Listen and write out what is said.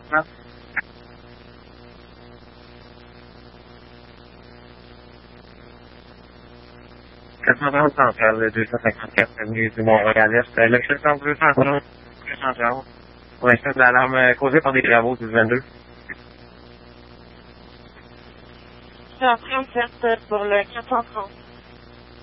Ah. Quatre-vingt-onze central, 254 avenue du Mont-Royal-Est. Le secteur 211, central. Pour l'instant, de l'alarme causée par des travaux du 22. C'est en 37 pour le 430.